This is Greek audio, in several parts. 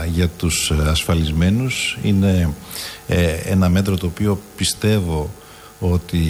για τους ασφαλισμένους. Είναι ένα μέτρο το οποίο πιστεύω ότι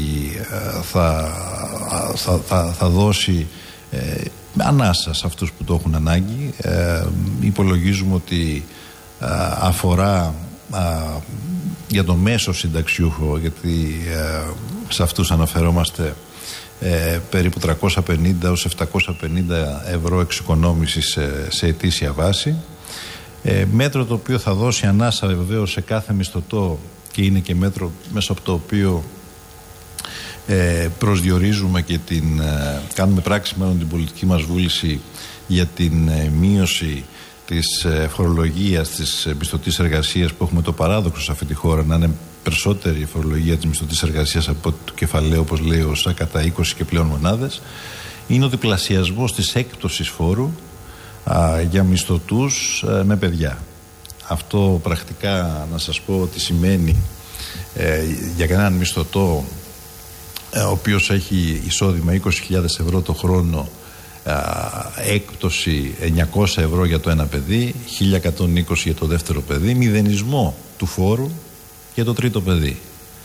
θα δώσει ανάσα σε αυτούς που το έχουν ανάγκη. Υπολογίζουμε ότι αφορά για το μέσο συνταξιούχο, γιατί σε αυτούς αναφερόμαστε, περίπου 350 έως 750 ευρώ εξοικονόμηση σε ετήσια βάση. Μέτρο το οποίο θα δώσει ανάσα βεβαίως σε κάθε μισθωτό και είναι και μέτρο μέσα από το οποίο προσδιορίζουμε και κάνουμε πράξη μάλλον την πολιτική μας βούληση για την μείωση της φορολογίας της μισθωτής εργασίας, που έχουμε το παράδοξο σε αυτή τη χώρα να είναι περισσότερη η φορολογία της μισθωτής εργασίας από το κεφαλαίο, όπως λέει ο ΩΣΑ, κατά 20 και πλέον μονάδες. Είναι ο διπλασιασμός της έκπτωσης φόρου για μισθωτούς με παιδιά. Αυτό πρακτικά να σας πω ότι σημαίνει για κανέναν μισθωτό ο οποίος έχει εισόδημα 20.000 ευρώ το χρόνο, έκπτωση 900 ευρώ για το ένα παιδί, 1.120 για το δεύτερο παιδί, μηδενισμό του φόρου για το τρίτο παιδί.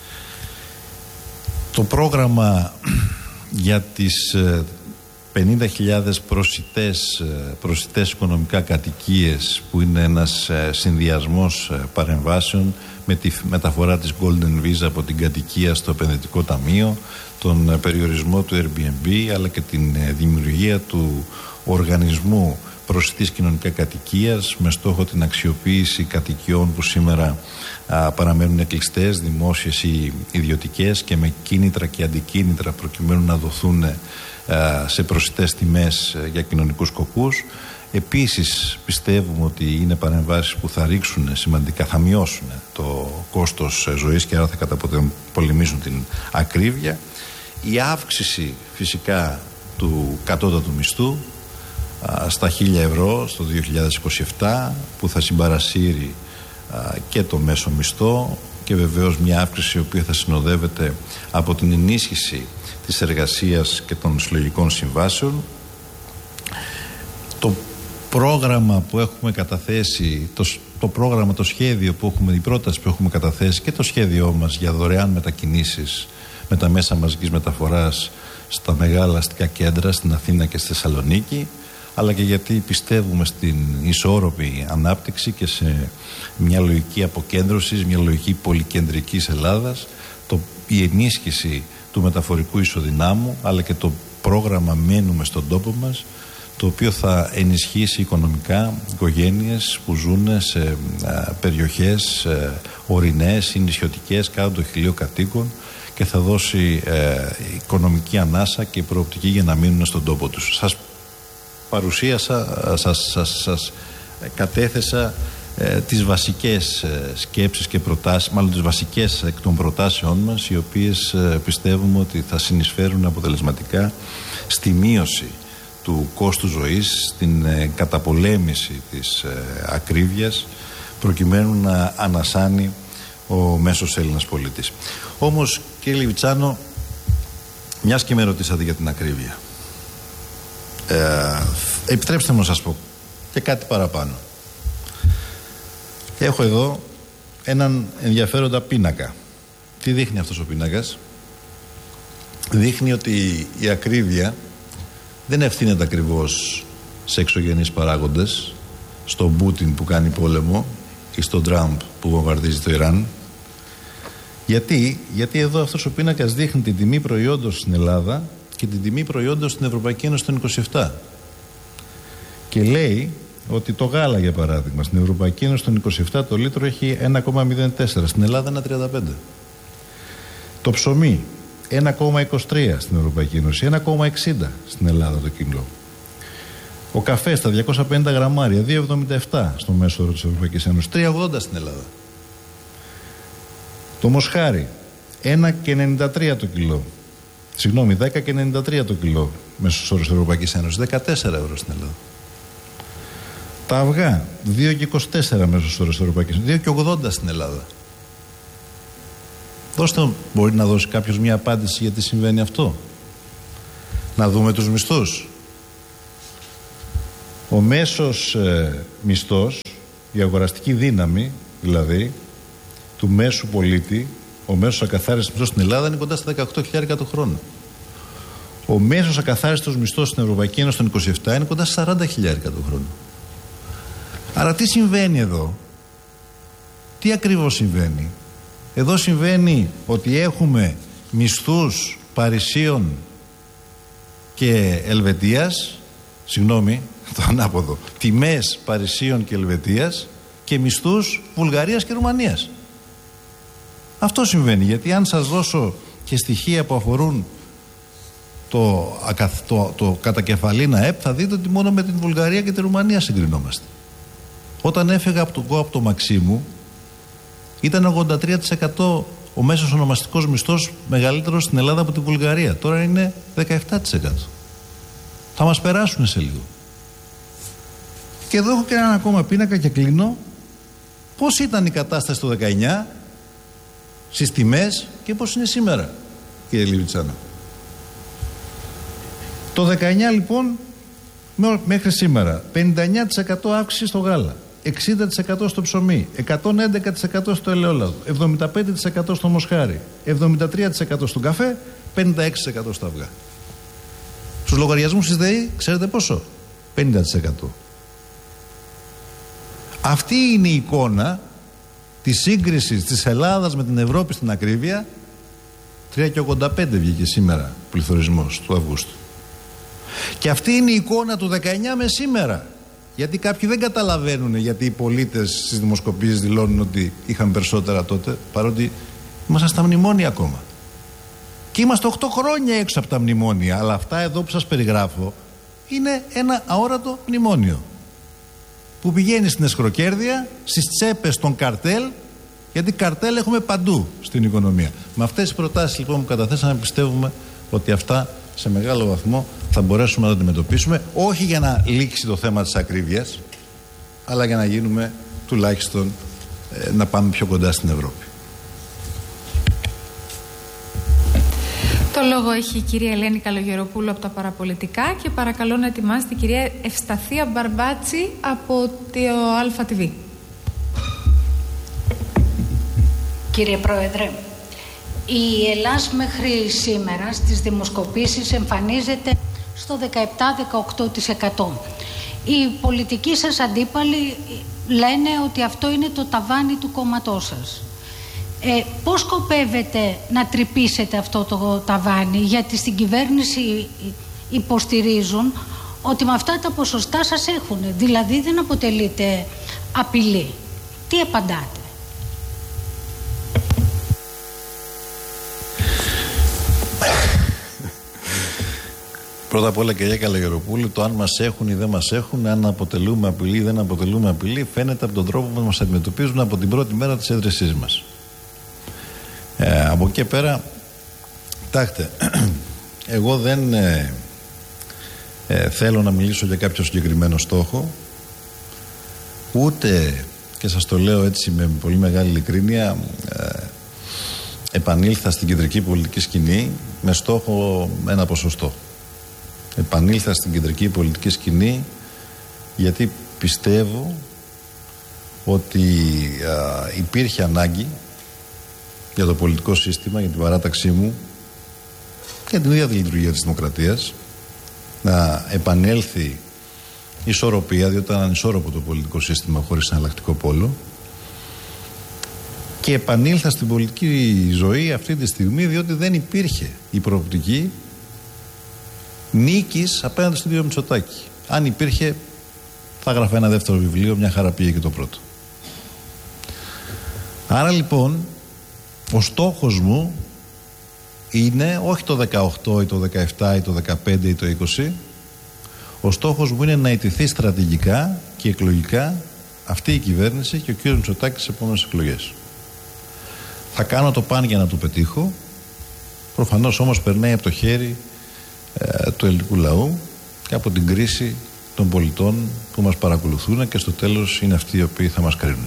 Το πρόγραμμα για τις 50.000 προσιτές οικονομικά κατοικίες, που είναι ένας συνδυασμός παρεμβάσεων με τη μεταφορά της Golden Visa από την κατοικία στο επενδυτικό ταμείο, τον περιορισμό του Airbnb, αλλά και την δημιουργία του οργανισμού προσιτής κοινωνικά κατοικίας με στόχο την αξιοποίηση κατοικιών που σήμερα παραμένουν κλειστές, δημόσιες ή ιδιωτικές, και με κίνητρα και αντικίνητρα προκειμένου να δοθούν σε προσιτές τιμές για κοινωνικούς σκοπούς. Επίσης πιστεύουμε ότι είναι παρεμβάσεις που θα ρίξουν σημαντικά, θα μειώσουν το κόστος ζωής και άρα θα καταπολεμήσουν την ακρίβεια. Η αύξηση φυσικά του κατώτατου μισθού στα 1.000 ευρώ στο 2027, που θα συμπαρασύρει και το μέσο μισθό, και βεβαίως μια αύξηση η οποία θα συνοδεύεται από την ενίσχυση της εργασίας και των συλλογικών συμβάσεων. Το πρόγραμμα που έχουμε καταθέσει, το σχέδιο που έχουμε, η πρόταση που έχουμε καταθέσει και το σχέδιό μας για δωρεάν μετακινήσεις με τα μέσα μαζικής μεταφοράς στα μεγάλα αστικά κέντρα, στην Αθήνα και στη Θεσσαλονίκη, αλλά και γιατί πιστεύουμε στην ισόρροπη ανάπτυξη και σε μια λογική αποκέντρωσης, μια λογική πολυκεντρικής Ελλάδας, η ενίσχυση του μεταφορικού ισοδυνάμου, αλλά και το πρόγραμμα «Μένουμε στον τόπο μας», το οποίο θα ενισχύσει οικονομικά οικογένειες που ζουν σε περιοχές ορεινές ή νησιωτικές κάτω των 1.000 κατοίκων και θα δώσει οικονομική ανάσα και προοπτική για να μείνουν στον τόπο τους. Σας παρουσίασα, σας κατέθεσα τις βασικές σκέψεις και προτάσεις, μάλλον τις βασικές εκ των προτάσεών μας, οι οποίες πιστεύουμε ότι θα συνεισφέρουν αποτελεσματικά στη μείωση του κόστου ζωής, στην καταπολέμηση της ακρίβειας, προκειμένου να ανασάνει ο μέσος Έλληνας πολίτης. Όμως, κύριε Λιβιτσάνο, μιας και με ρωτήσατε για την ακρίβεια, επιτρέψτε μου να σας πω και κάτι παραπάνω. Έχω εδώ έναν ενδιαφέροντα πίνακα. Τι δείχνει αυτός ο πίνακας? Δείχνει ότι η ακρίβεια δεν ευθύνεται ακριβώς σε εξωγενείς παράγοντες, στον Πούτιν που κάνει πόλεμο ή στον Τραμπ που βομβαρδίζει το Ιράν. Γιατί εδώ αυτός ο πίνακας δείχνει την τιμή προϊόντος στην Ελλάδα και την τιμή προϊόντος στην Ευρωπαϊκή Ένωση των 27. Και λέει ότι το γάλα, για παράδειγμα, στην Ευρωπαϊκή Ένωση των 27 το λίτρο έχει 1,04, στην Ελλάδα 1,35. Το ψωμί 1,23 στην Ευρωπαϊκή Ένωση, 1,60 στην Ελλάδα το κιλό. Ο καφές στα 250 γραμμάρια 2,77 στο μέσο όρο της Ευρωπαϊκής Ένωσης, 3,80 στην Ελλάδα. Το μοσχάρι 1,93 το κιλό. Συγγνώμη, 10,93 το κιλό μέσος όρος της Ευρωπαϊκής Ένωσης, 14 ευρώ στην Ελλάδα. Τα αυγά 2,24 μέσος όρος της Ευρωπαϊκής Ένωσης, 2,80 στην Ελλάδα. Μπορεί να δώσει κάποιος μια απάντηση γιατί συμβαίνει αυτό? Να δούμε τους μισθούς. Ο μέσος μισθός η αγοραστική δύναμη, δηλαδή, του μέσου πολίτη, ο μέσος ακαθάριστος μισθός στην Ελλάδα είναι κοντά στα 18.000 το χρόνο. Ο μέσος ακαθάριστος μισθός στην Ευρωπαϊκή Ένωση των 27 είναι κοντά στα 40.000 το χρόνο. Άρα τι συμβαίνει εδώ? Τι ακριβώς συμβαίνει? Εδώ συμβαίνει ότι έχουμε μισθούς Παρισίων και Ελβετίας, συγγνώμη, το ανάποδο, τιμές Παρισίων και Ελβετίας και μισθούς Βουλγαρίας και Ρουμανίας. Αυτό συμβαίνει, γιατί αν σας δώσω και στοιχεία που αφορούν το κατακεφαλήν ΑΕΠ, θα δείτε ότι μόνο με την Βουλγαρία και τη Ρουμανία συγκρινόμαστε. Όταν έφυγα από το Μαξίμου, ήταν 83% ο μέσος ονομαστικός μισθός μεγαλύτερος στην Ελλάδα από τη Βουλγαρία. Τώρα είναι 17%. Θα μας περάσουν σε λίγο. Και εδώ έχω και έναν ακόμα πίνακα και κλείνω. Πώς ήταν η κατάσταση το 19 στις τιμές και πώς είναι σήμερα, κύριε Λιβιτσάνα? Το 19 λοιπόν μέχρι σήμερα 59% αύξηση στο γάλα, 60% στο ψωμί, 111% στο ελαιόλαδο, 75% στο μοσχάρι, 73% στον καφέ, 56% στα αυγά. Στους λογαριασμούς της ΔΕΗ ξέρετε πόσο? 50%. Αυτή είναι η εικόνα της σύγκρισης της Ελλάδας με την Ευρώπη στην ακρίβεια. 3,85 βγήκε σήμερα πληθωρισμός του Αυγούστου. Και αυτή είναι η εικόνα του 19 με σήμερα. Γιατί κάποιοι δεν καταλαβαίνουν γιατί οι πολίτες στις δημοσκοπήσεις δηλώνουν ότι είχαν περισσότερα τότε, παρότι είμαστε στα μνημόνια ακόμα. Και είμαστε 8 χρόνια έξω από τα μνημόνια. Αλλά αυτά εδώ που σας περιγράφω είναι ένα αόρατο μνημόνιο που πηγαίνει στην εσχροκέρδεια, στις τσέπες των καρτέλ, γιατί καρτέλ έχουμε παντού στην οικονομία. Με αυτές τις προτάσεις λοιπόν που καταθέσαμε, πιστεύουμε ότι αυτά σε μεγάλο βαθμό θα μπορέσουμε να το αντιμετωπίσουμε, όχι για να λήξει το θέμα της ακρίβειας, αλλά για να γίνουμε τουλάχιστον να πάμε πιο κοντά στην Ευρώπη. Το λόγο έχει η κυρία Ελένη Καλογεροπούλου από τα Παραπολιτικά και παρακαλώ να ετοιμάζεται η κυρία Ευσταθία Μπαρμπάτσι από το ΑΛΦΑ-TV. Κύριε Πρόεδρε, η Ελλάς μέχρι σήμερα στις δημοσκοπήσεις εμφανίζεται στο 17-18%. Οι πολιτικοί σας αντίπαλοι λένε ότι αυτό είναι το ταβάνι του κόμματός σας. Πώς σκοπεύετε να τρυπήσετε αυτό το ταβάνι? Γιατί στην κυβέρνηση υποστηρίζουν ότι με αυτά τα ποσοστά σας έχουν, δηλαδή δεν αποτελείται απειλή. Τι απαντάτε? Πρώτα απ' όλα, κυρία Καλογεροπούλου, το αν μας έχουν ή δεν μας έχουν, αν αποτελούμε απειλή ή δεν αποτελούμε απειλή, φαίνεται από τον τρόπο που μας αντιμετωπίζουν από την πρώτη μέρα της έδρασής μας. Από εκεί πέρα, κοιτάξτε, εγώ δεν θέλω να μιλήσω για κάποιο συγκεκριμένο στόχο, ούτε, και σας το λέω έτσι με πολύ μεγάλη ειλικρίνεια, επανήλθα στην κεντρική πολιτική σκηνή με στόχο ένα ποσοστό. Επανήλθα στην κεντρική πολιτική σκηνή γιατί πιστεύω ότι υπήρχε ανάγκη για το πολιτικό σύστημα, για την παράταξή μου και την ίδια τη λειτουργία της δημοκρατίας να επανέλθει η ισορροπία, διότι ήταν ανισόρροπο το πολιτικό σύστημα χωρίς εναλλακτικό πόλο, και επανήλθα στην πολιτική ζωή αυτή τη στιγμή διότι δεν υπήρχε η προοπτική νίκης απέναντι στον κύριο Μητσοτάκη. Αν υπήρχε, θα έγραφε ένα δεύτερο βιβλίο, μια χαρά πήγε και το πρώτο. Άρα λοιπόν ο στόχος μου είναι όχι το 18 ή το 17 ή το 15 ή το 20. Ο στόχος μου είναι να ιτηθεί στρατηγικά και εκλογικά αυτή η κυβέρνηση και ο κύριος Μητσοτάκης στις επόμενες εκλογές. Θα κάνω το παν για να το πετύχω. Προφανώς όμως περνάει από το χέρι του ελληνικού λαού και από την κρίση των πολιτών που μας παρακολουθούν και στο τέλος είναι αυτοί οι οποίοι θα μας κρίνουν.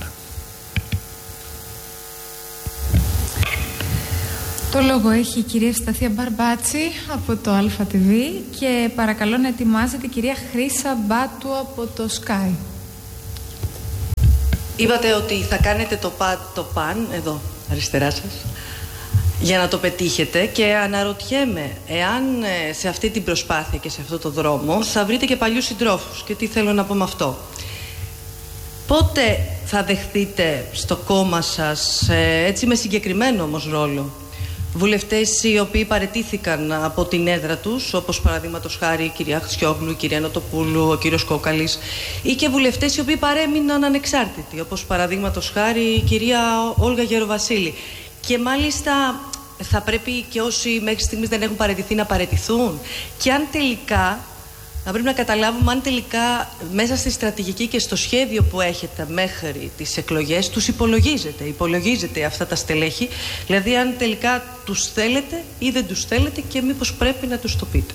Το λόγο έχει η κυρία Ευσταθία Μπαρμπάτσι από το ΑΛΦΑ-TV και παρακαλώ να ετοιμάζεται η κυρία Χρύσα Μπάτου από το Sky. Είπατε ότι θα κάνετε το παν, εδώ αριστερά σας, για να το πετύχετε, και αναρωτιέμαι εάν σε αυτή την προσπάθεια και σε αυτό το δρόμο θα βρείτε και παλιούς συντρόφους. Και τι θέλω να πω με αυτό. Πότε θα δεχτείτε στο κόμμα σας, έτσι με συγκεκριμένο όμως ρόλο, βουλευτές οι οποίοι παραιτήθηκαν από την έδρα τους, όπως παραδείγματος χάρη η κυρία Χτσιόγλου, η κυρία Νοτοπούλου, ο κύριος Κόκαλης, ή και βουλευτές οι οποίοι παρέμειναν ανεξάρτητοι, όπως παραδείγματος χάρη η κυρία Όλγα Γεροβασίλη. Και μάλιστα θα πρέπει και όσοι μέχρι στιγμής δεν έχουν παραιτηθεί να παραιτηθούν. Και αν τελικά, θα πρέπει να καταλάβουμε αν τελικά μέσα στη στρατηγική και στο σχέδιο που έχετε μέχρι τις εκλογές τους υπολογίζετε αυτά τα στελέχη, δηλαδή αν τελικά τους θέλετε ή δεν τους θέλετε και μήπως πρέπει να τους το πείτε.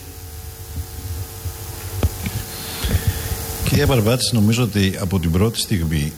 Κυρία Μπαρμπάτση, νομίζω ότι από την πρώτη στιγμή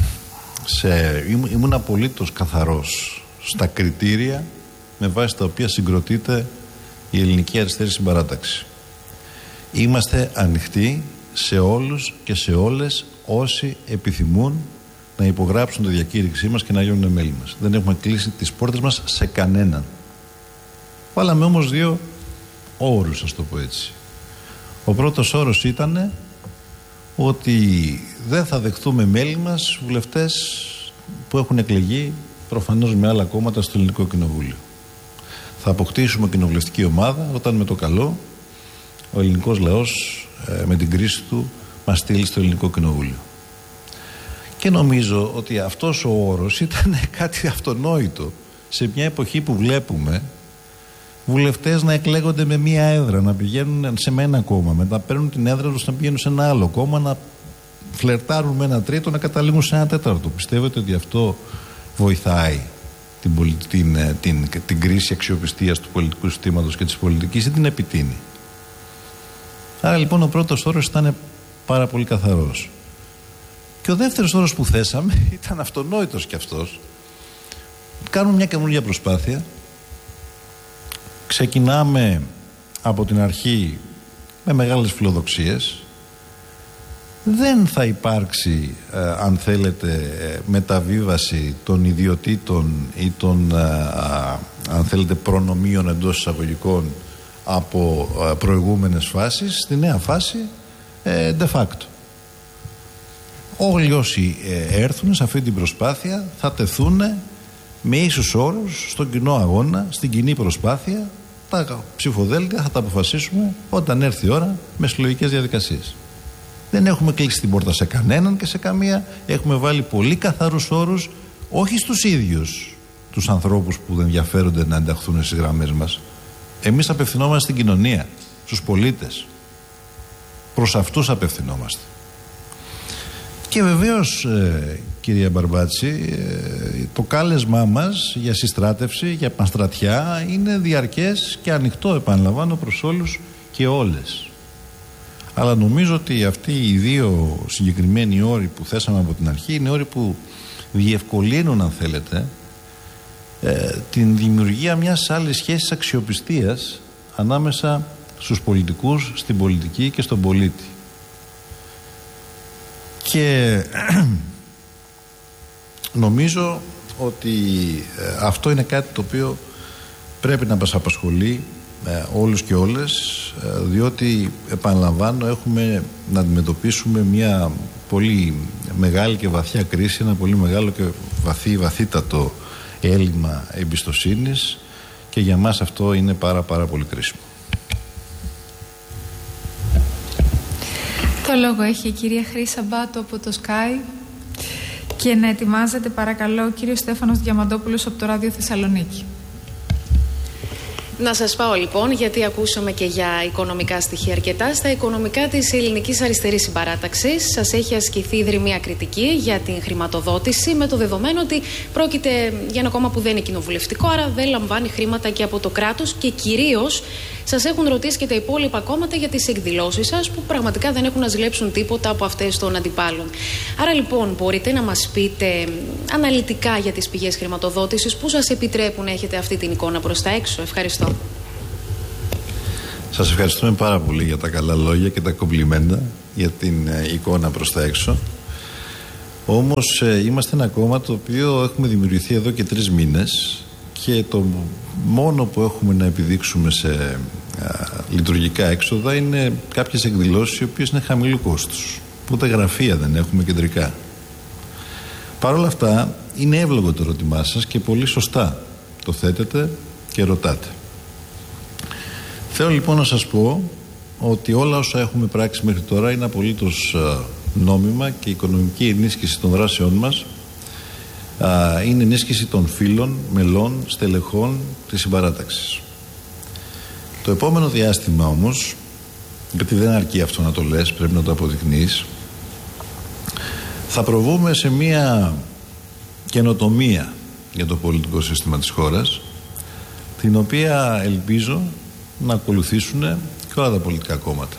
ήμουν απολύτως καθαρός στα κριτήρια με βάση τα οποία συγκροτείται η Ελληνική Αριστερή Συμπαράταξη. Είμαστε ανοιχτοί σε όλους και σε όλες όσοι επιθυμούν να υπογράψουν τη διακήρυξή μας και να γίνουν μέλη μας. Δεν έχουμε κλείσει τις πόρτες μας σε κανέναν. Βάλαμε όμως δύο όρους, ας το πω έτσι. Ο πρώτος όρος ήταν ότι δεν θα δεχτούμε μέλη μας βουλευτές που έχουν εκλεγεί προφανώς με άλλα κόμματα στο Ελληνικό Κοινοβούλιο. Θα αποκτήσουμε κοινοβουλευτική ομάδα όταν με το καλό ο ελληνικός λαός με την κρίση του μας στείλει στο Ελληνικό Κοινοβούλιο. Και νομίζω ότι αυτός ο όρος ήταν κάτι αυτονόητο σε μια εποχή που βλέπουμε βουλευτές να εκλέγονται με μία έδρα, να πηγαίνουν σε ένα κόμμα, μετά να παίρνουν την έδρα τους να πηγαίνουν σε ένα άλλο κόμμα, να φλερτάρουν με ένα τρίτο, να καταλήγουν σε ένα τέταρτο. Πιστεύετε ότι αυτό βοηθάει την κρίση αξιοπιστίας του πολιτικού συστήματος και της πολιτικής ή την επιτείνει? Άρα λοιπόν ο πρώτος όρος ήταν πάρα πολύ καθαρός. Και ο δεύτερος όρος που θέσαμε ήταν αυτονόητος κι αυτός. Κάνουμε μια καινούργια προσπάθεια. Ξεκινάμε από την αρχή με μεγάλες φιλοδοξίες. Δεν θα υπάρξει, αν θέλετε, μεταβίβαση των ιδιωτήτων ή των, αν θέλετε, προνομίων εντός εισαγωγικών από προηγούμενες φάσεις στη νέα φάση de facto. Όλοι όσοι έρθουν σε αυτή την προσπάθεια θα τεθούν με ίσους όρους στον κοινό αγώνα, στην κοινή προσπάθεια. Τα ψηφοδέλτια θα τα αποφασίσουμε όταν έρθει η ώρα με συλλογικές διαδικασίες. Δεν έχουμε κλείσει την πόρτα σε κανέναν και σε καμία. Έχουμε βάλει πολύ καθαρούς όρους, όχι στους ίδιους τους ανθρώπους που δεν ενδιαφέρονται να ενταχθούν στις γραμμές μας. Εμείς απευθυνόμαστε στην κοινωνία, στους πολίτες. Προς αυτούς απευθυνόμαστε. Και βεβαίως, κυρία Μπαρμπάτση, το κάλεσμά μας για συστράτευση, για επανστρατιά είναι διαρκές και ανοιχτό, επαναλαμβάνω, προς όλους και όλες. Αλλά νομίζω ότι αυτοί οι δύο συγκεκριμένοι όροι που θέσαμε από την αρχή είναι όροι που διευκολύνουν, αν θέλετε, την δημιουργία μιας άλλης σχέσης αξιοπιστίας ανάμεσα στους πολιτικούς, στην πολιτική και στον πολίτη. Και νομίζω ότι αυτό είναι κάτι το οποίο πρέπει να μας απασχολεί όλους και όλες, διότι, επαναλαμβάνω, έχουμε να αντιμετωπίσουμε μια πολύ μεγάλη και βαθιά κρίση, ένα πολύ μεγάλο και βαθύτατο έλλειμμα εμπιστοσύνης, και για μας αυτό είναι πάρα πολύ κρίσιμο. Το λόγο έχει η κυρία Χρύσα Μπάτο από το Sky, και να ετοιμάζεται παρακαλώ ο κύριος Στέφανος Διαμαντόπουλος από το Ράδιο Θεσσαλονίκη. Να σας πάω λοιπόν, γιατί ακούσαμε και για οικονομικά στοιχεία αρκετά. Στα οικονομικά της Ελληνικής Αριστερής Συμπαράταξης σας έχει ασκηθεί δρυμία κριτική για την χρηματοδότηση, με το δεδομένο ότι πρόκειται για ένα κόμμα που δεν είναι κοινοβουλευτικό, άρα δεν λαμβάνει χρήματα και από το κράτος, και κυρίως σας έχουν ρωτήσει και τα υπόλοιπα κόμματα για τις εκδηλώσεις σας, που πραγματικά δεν έχουν να ζηλέψουν τίποτα από αυτές των αντιπάλων. Άρα λοιπόν, μπορείτε να μας πείτε αναλυτικά για τις πηγές χρηματοδότησης που σας επιτρέπουν να έχετε αυτή την εικόνα προς τα έξω? Ευχαριστώ. Σας ευχαριστούμε πάρα πολύ για τα καλά λόγια και τα κομπλιμέντα για την εικόνα προς τα έξω. Όμως είμαστε ένα κόμμα το οποίο έχουμε δημιουργηθεί εδώ και 3 μήνες και το μόνο που έχουμε να επιδείξουμε σε λειτουργικά έξοδα είναι κάποιες εκδηλώσεις οι οποίες είναι χαμηλού κόστους. Ούτε γραφεία δεν έχουμε κεντρικά. Παρ' όλα αυτά είναι εύλογο το ερώτημά σας και πολύ σωστά το θέτετε και ρωτάτε. Θέλω λοιπόν να σας πω ότι όλα όσα έχουμε πράξει μέχρι τώρα είναι απολύτως νόμιμα και η οικονομική ενίσχυση των δράσεών μας είναι ενίσχυση των φίλων, μελών, στελεχών της συμπαράταξης. Το επόμενο διάστημα όμως, γιατί δεν αρκεί αυτό να το λες, πρέπει να το αποδεικνύεις, θα προβούμε σε μια καινοτομία για το πολιτικό σύστημα της χώρας, την οποία ελπίζω να ακολουθήσουν και όλα τα πολιτικά κόμματα.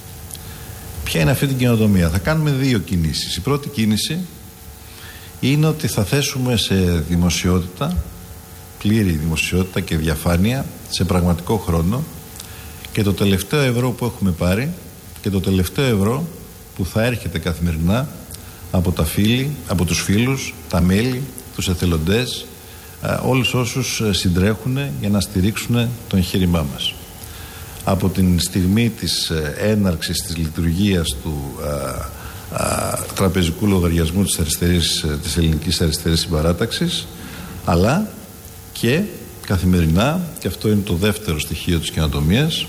Ποια είναι αυτή την καινοτομία? Θα κάνουμε 2 κινήσεις. Η πρώτη κίνηση είναι ότι θα θέσουμε σε δημοσιότητα, πλήρη δημοσιότητα και διαφάνεια, σε πραγματικό χρόνο, και το τελευταίο ευρώ που έχουμε πάρει και το τελευταίο ευρώ που θα έρχεται καθημερινά από τους φίλους, τα μέλη, τους εθελοντές, όλους όσους συντρέχουν για να στηρίξουν το εγχείρημά μας. Από την στιγμή της έναρξης της λειτουργίας του τραπεζικού λογαριασμού της Ελληνικής Αριστερής Συμπαράταξης, αλλά και καθημερινά, και αυτό είναι το δεύτερο στοιχείο της καινοτομίας,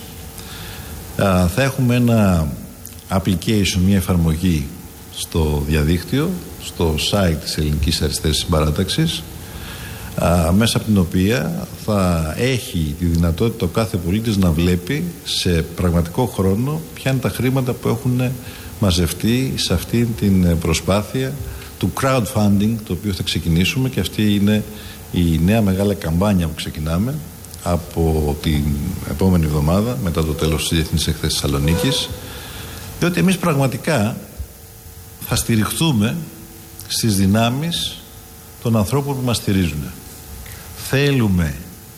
θα έχουμε ένα application, μια εφαρμογή στο διαδίκτυο, στο site της Ελληνικής Αριστερής Συμπαράταξης, μέσα από την οποία θα έχει τη δυνατότητα ο κάθε πολίτης να βλέπει σε πραγματικό χρόνο ποια είναι τα χρήματα που έχουν μαζευτεί σε αυτή την προσπάθεια του crowdfunding, το οποίο θα ξεκινήσουμε, και αυτή είναι η νέα μεγάλη καμπάνια που ξεκινάμε από την επόμενη εβδομάδα μετά το τέλος της Διεθνής Έκθεσης Θεσσαλονίκης, διότι εμείς πραγματικά θα στηριχθούμε στις δυνάμεις των ανθρώπων που μας στηρίζουν. Θέλουμε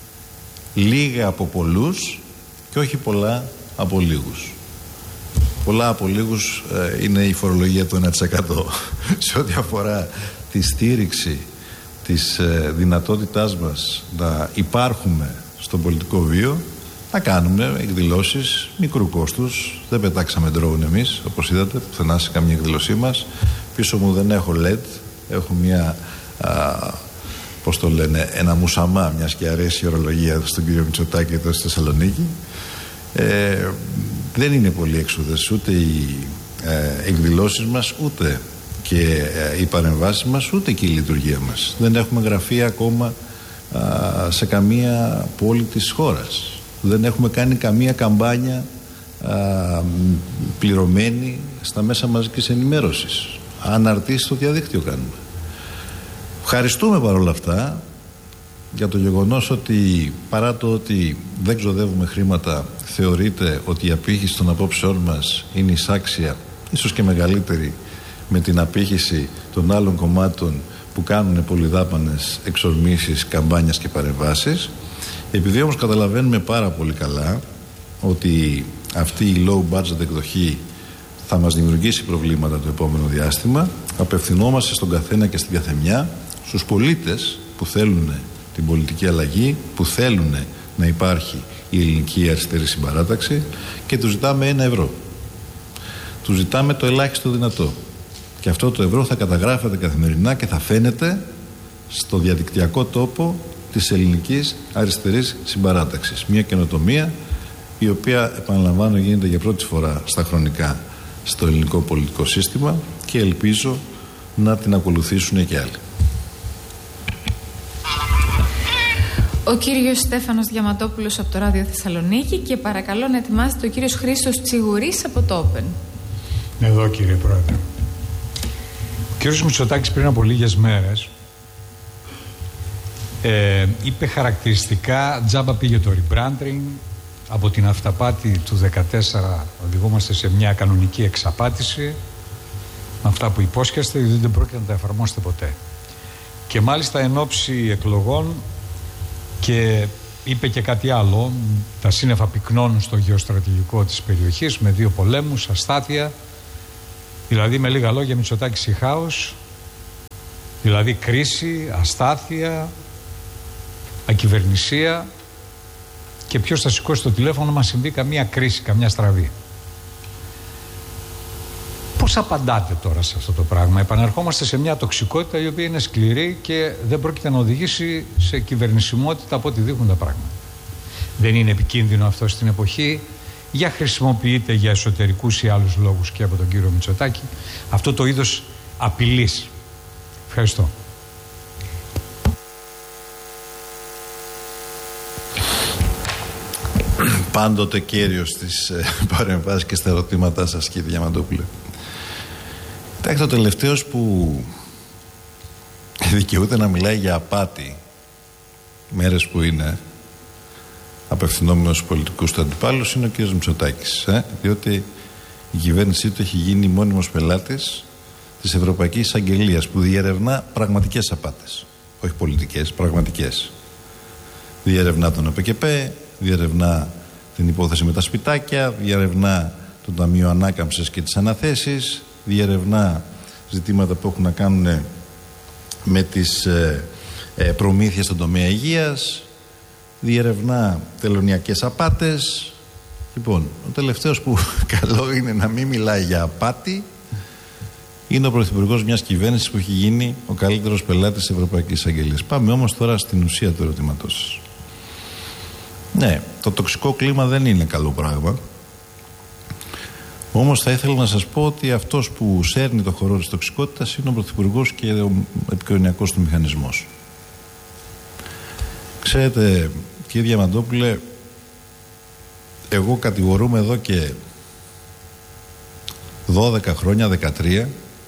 λίγα από πολλούς και όχι πολλά από λίγους. Πολλά από λίγους είναι η φορολογία του 1%. Σε ό,τι αφορά τη στήριξη της δυνατότητάς μας να υπάρχουμε στον πολιτικό βίο, να κάνουμε εκδηλώσεις μικρού κόστους. Δεν πετάξαμε ντρόουν εμείς, όπως είδατε, πουθενά σε καμία εκδηλωσή μας. Πίσω μου δεν έχω LED, έχω μια, πώς το λένε, ένα μουσαμά, μιας και αρέσει η ορολογία στον κύριο Μητσοτάκη εδώ στη Θεσσαλονίκη. Δεν είναι πολύ έξοδες ούτε οι εκδηλώσεις μας, ούτε και οι παρεμβάσεις μας, ούτε και η λειτουργία μας. Δεν έχουμε γραφεία ακόμα σε καμία πόλη της χώρας. Δεν έχουμε κάνει καμία καμπάνια πληρωμένη στα μέσα μαζικής ενημέρωσης. Αναρτήσεις στο διαδίκτυο κάνουμε. Ευχαριστούμε παρόλα αυτά για το γεγονός ότι, παρά το ότι δεν ξοδεύουμε χρήματα, θεωρείται ότι η απήχηση των απόψεών μας είναι εισάξια, ίσως και μεγαλύτερη με την απήχηση των άλλων κομμάτων που κάνουν πολυδάπανες εξορμήσεις, καμπάνιας και παρεμβάσεις. Επειδή όμως καταλαβαίνουμε πάρα πολύ καλά ότι αυτή η low budget εκδοχή θα μας δημιουργήσει προβλήματα το επόμενο διάστημα, απευθυνόμαστε στον καθένα και στην καθεμιά, στους πολίτες που θέλουν την πολιτική αλλαγή, που θέλουν να υπάρχει η Ελληνική Αριστερή Συμπαράταξη, και τους ζητάμε 1 ευρώ. Τους ζητάμε το ελάχιστο δυνατό. Και αυτό το ευρώ θα καταγράφεται καθημερινά και θα φαίνεται στο διαδικτυακό τόπο της Ελληνικής Αριστερής Συμπαράταξης. Μια καινοτομία η οποία, επαναλαμβάνω, γίνεται για πρώτη φορά στα χρονικά στο ελληνικό πολιτικό σύστημα και ελπίζω να την ακολουθήσουν και άλλοι. Ο κύριος Στέφανος Διαματόπουλος από το Ράδιο Θεσσαλονίκη, και παρακαλώ να ετοιμάσετε ο κύριος Χρήστος Τσιγουρής από το Open. Εδώ, κύριε Πρόεδρε. Ο κύριος Μητσοτάκης πριν από λίγες μέρες είπε χαρακτηριστικά, τζάμπα πήγε το rebranding, από την αυταπάτη του 2014 οδηγόμαστε σε μια κανονική εξαπάτηση, με αυτά που υπόσχεστε, γιατί δεν πρόκειται να τα εφαρμόσετε ποτέ. Και μάλιστα εν ώψη εκλογών, και είπε και κάτι άλλο, τα σύννεφα πυκνώνουν στο γεωστρατηγικό της περιοχής με 2 πολέμους, αστάθεια. Δηλαδή, με λίγα λόγια, Μητσοτάκης ή χάος Δηλαδή κρίση, αστάθεια, ακυβερνησία, και ποιος θα σηκώσει το τηλέφωνο να μας συμβεί καμία κρίση, καμιά στραβή. Πώς απαντάτε τώρα σε αυτό το πράγμα? Επανερχόμαστε σε μια τοξικότητα η οποία είναι σκληρή και δεν πρόκειται να οδηγήσει σε κυβερνησιμότητα από ό,τι δείχνουν τα πράγματα. Δεν είναι επικίνδυνο αυτό στην εποχή? Για χρησιμοποιείται για εσωτερικούς ή άλλους λόγους και από τον κύριο Μητσοτάκη αυτό το είδος απειλής. Ευχαριστώ. Πάντοτε κέριος στις παρεμβάσεις και στα ερωτήματά σας, κύριε Διαμαντόπουλε. Κοιτάξτε, ο τελευταίος που δικαιούται να μιλάει για απάτη μέρες που είναι απευθυνόμενος στους πολιτικούς του αντιπάλους είναι ο κύριος Μητσοτάκης, διότι η κυβέρνησή του έχει γίνει μόνιμος πελάτης της Ευρωπαϊκής Εισαγγελίας, που διερευνά πραγματικές απάτες, όχι πολιτικές, πραγματικές. Διερευνά τον ΕΠΚΠ, διερευνά την υπόθεση με τα σπιτάκια, διερευνά το Ταμείο Ανάκαμψης και τις αναθέσεις, διερευνά ζητήματα που έχουν να κάνουν με τις προμήθειες στον τομέα υγείας, διερευνά τελωνειακές απάτες. Λοιπόν, ο τελευταίος που καλό είναι να μην μιλάει για απάτη είναι ο πρωθυπουργός μιας κυβέρνησης που έχει γίνει ο καλύτερος πελάτης της Ευρωπαϊκής Εισαγγελίας. Πάμε όμως τώρα στην ουσία του ερωτήματός σας. Ναι, το τοξικό κλίμα δεν είναι καλό πράγμα. Όμως θα ήθελα να σας πω ότι αυτός που σέρνει το χορό της τοξικότητας είναι ο πρωθυπουργός και ο επικοινωνιακός του μηχανισμός. Ξέρετε, κύριε Διαμαντόπουλε, εγώ κατηγορούμαι εδώ και 12 χρόνια, 13,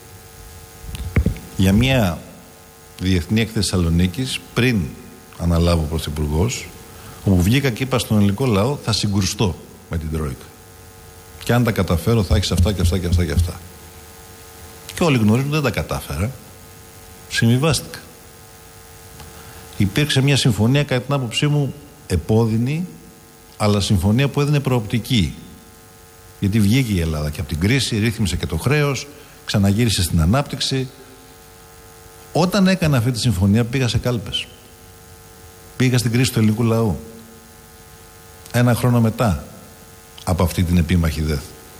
για μια διεθνή έκθεση Θεσσαλονίκης πριν αναλάβω πρωθυπουργός, όπου βγήκα και είπα στον ελληνικό λαό θα συγκρουστώ με την Τρόικα. Και αν τα καταφέρω θα έχεις αυτά και αυτά και αυτά και αυτά. Και όλοι γνωρίζουν ότι δεν τα κατάφερα. Συμβιβάστηκα. Υπήρξε μια συμφωνία κατά την άποψή μου επώδυνη, αλλά συμφωνία που έδινε προοπτική. Γιατί βγήκε η Ελλάδα και από την κρίση, ρύθμισε και το χρέος, ξαναγύρισε στην ανάπτυξη. Όταν έκανα αυτή τη συμφωνία πήγα σε κάλπες. Πήγα στην κρίση του ελληνικού λαού. Ένα χρόνο μετά από αυτή την επίμαχη ΔΕΘ.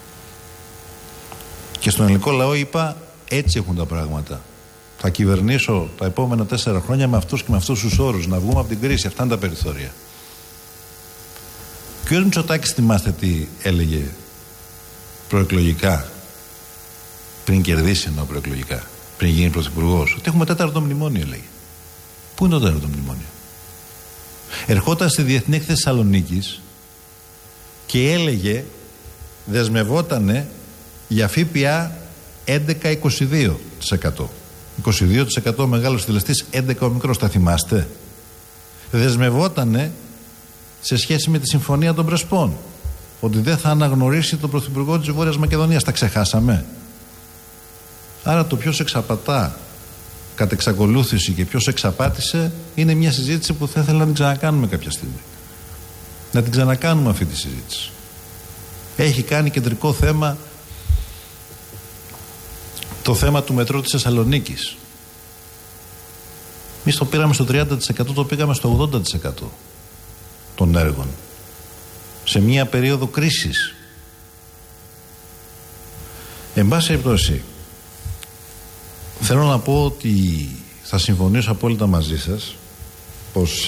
Και στον ελληνικό λαό είπα έτσι έχουν τα πράγματα. Θα κυβερνήσω τα επόμενα 4 χρόνια με αυτούς και με αυτούς τους όρους. Να βγούμε από την κρίση. Αυτά είναι τα περιθώρια. Και ο Μητσοτάκης, θυμάστε τι έλεγε προεκλογικά, πριν κερδίσει εννοώ προεκλογικά, πριν γίνει πρωθυπουργός, ότι έχουμε 4ο μνημόνιο, έλεγε. Πού είναι το 4ο μνημόνιο? Ερχόταν στη Διεθνή Έκθεση Θεσσαλονίκης και έλεγε, δεσμευότανε για ΦΠΑ 11-22%. 22% μεγάλος συντελεστής, 11% ο μικρός, τα θυμάστε? Δεσμευότανε σε σχέση με τη Συμφωνία των Πρεσπών ότι δεν θα αναγνωρίσει τον Πρωθυπουργό της Βόρειας Μακεδονίας. Τα ξεχάσαμε? Άρα το ποιος εξαπατά κατ' εξακολούθηση και ποιος εξαπάτησε είναι μια συζήτηση που θα ήθελα να την ξανακάνουμε κάποια στιγμή. Να την ξανακάνουμε αυτή τη συζήτηση. Έχει κάνει κεντρικό θέμα το θέμα του μετρό της Θεσσαλονίκης. Εμείς το πήραμε στο 30%, το πήγαμε στο 80% των έργων. Σε μια περίοδο κρίσης. Εν πάση περιπτώσει, θέλω να πω ότι θα συμφωνήσω απόλυτα μαζί σας πως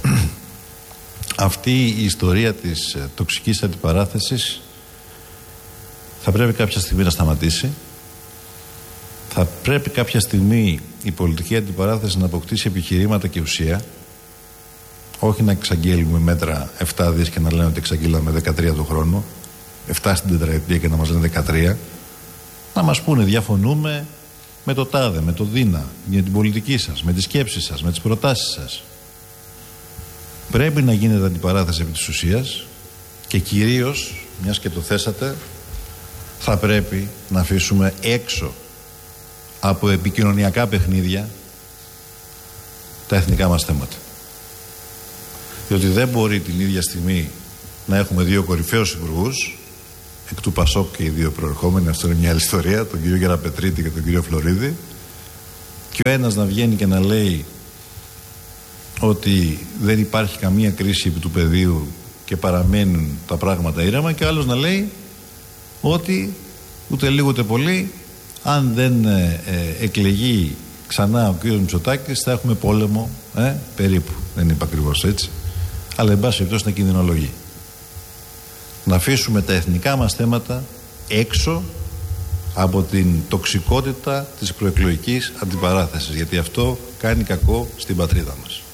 αυτή η ιστορία της τοξικής αντιπαράθεσης θα πρέπει κάποια στιγμή να σταματήσει. Θα πρέπει κάποια στιγμή η πολιτική αντιπαράθεση να αποκτήσει επιχειρήματα και ουσία, όχι να εξαγγέλουμε μέτρα 7 δις και να λένε ότι εξαγγείλαμε 13 το χρόνο, 7 στην τετραετία και να μας λένε 13. Να μας πούνε διαφωνούμε με το τάδε, με το δίνα, για την πολιτική σας, με τις σκέψεις σας, με τις προτάσεις σας. Πρέπει να γίνεται αντιπαράθεση επί της ουσίας και κυρίως, μιας και το θέσατε, θα πρέπει να αφήσουμε έξω από επικοινωνιακά παιχνίδια τα εθνικά μας θέματα. Διότι δεν μπορεί την ίδια στιγμή να έχουμε 2 κορυφαίους υπουργούς, εκ του Πασόκ και οι 2 προερχόμενοι, αυτό είναι μια άλλη ιστορία, τον κύριο Γεραπετρίτη και τον κύριο Φλωρίδη, και ο ένας να βγαίνει και να λέει ότι δεν υπάρχει καμία κρίση επί του πεδίου και παραμένουν τα πράγματα ήρεμα, και ο άλλος να λέει ότι ούτε λίγο ούτε πολύ, αν δεν εκλεγεί ξανά ο κ. Μητσοτάκης, θα έχουμε πόλεμο, περίπου. Δεν είπα ακριβώς έτσι, αλλά εν πάση περιπτώσει να κινδυνολογεί. Να αφήσουμε τα εθνικά μας θέματα έξω από την τοξικότητα της προεκλογικής αντιπαράθεσης, γιατί αυτό κάνει κακό στην πατρίδα μας.